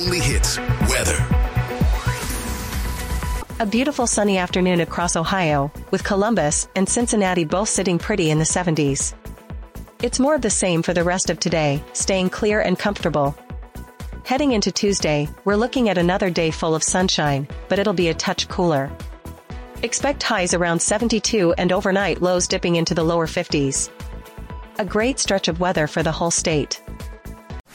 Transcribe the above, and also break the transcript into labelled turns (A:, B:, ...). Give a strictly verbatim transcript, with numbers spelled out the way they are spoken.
A: only hits, weather.
B: A beautiful sunny afternoon across Ohio, with Columbus and Cincinnati both sitting pretty in the seventies. It's more of the same for the rest of today, staying clear and comfortable. Heading into Tuesday, we're looking at another day full of sunshine, but it'll be a touch cooler. Expect highs around seventy-two and overnight lows dipping into the lower fifties. A great stretch of weather for the whole state.